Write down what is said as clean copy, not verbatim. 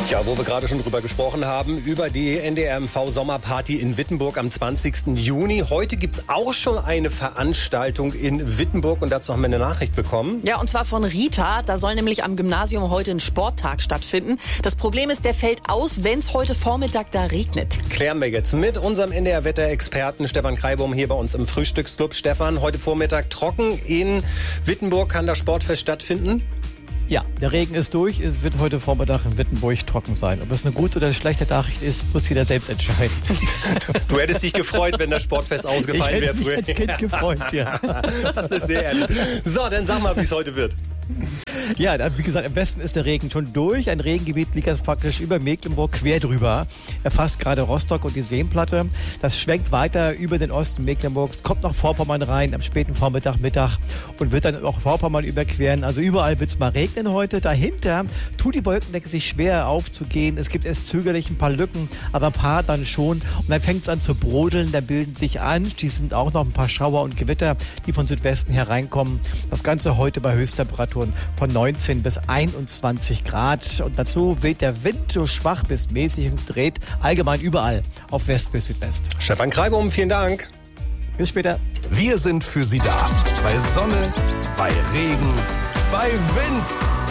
Ja, wo wir gerade schon drüber gesprochen haben, über die NDR-MV-Sommerparty in Wittenburg am 20. Juni. Heute gibt's auch schon eine Veranstaltung in Wittenburg und dazu haben wir eine Nachricht bekommen. Ja, und zwar von Rita. Da soll nämlich am Gymnasium heute ein Sporttag stattfinden. Das Problem ist, der fällt aus, wenn es heute Vormittag da regnet. Klären wir jetzt mit unserem NDR-Wetterexperten Stefan Kreibum hier bei uns im Frühstücksclub. Stefan, heute Vormittag trocken in Wittenburg. Kann das Sportfest stattfinden? Ja, der Regen ist durch. Es wird heute Vormittag in Wittenburg trocken sein. Ob es eine gute oder eine schlechte Nachricht ist, muss jeder selbst entscheiden. Du hättest dich gefreut, wenn das Sportfest ausgefallen wäre früher. Ich hätte mich als Kind gefreut, ja. Das ist sehr ehrlich. So, dann sag mal, wie es heute wird. Ja, wie gesagt, am besten ist der Regen schon durch. Ein Regengebiet liegt jetzt praktisch über Mecklenburg quer drüber. Erfasst gerade Rostock und die Seenplatte. Das schwenkt weiter über den Osten Mecklenburgs, kommt nach Vorpommern rein am späten Vormittag, Mittag und wird dann auch Vorpommern überqueren. Also überall wird es mal regnen heute. Dahinter tut die Wolkendecke sich schwer aufzugehen. Es gibt erst zögerlich ein paar Lücken, aber ein paar dann schon. Und dann fängt es an zu brodeln. Da bilden sich anschließend auch noch ein paar Schauer und Gewitter, die von Südwesten hereinkommen. Das Ganze heute bei Höchsttemperaturen von 19 bis 21 Grad. Und dazu weht der Wind so schwach bis mäßig und dreht allgemein überall auf West bis Südwest. Stefan Kreibum, vielen Dank. Bis später. Wir sind für Sie da. Bei Sonne, bei Regen, bei Wind.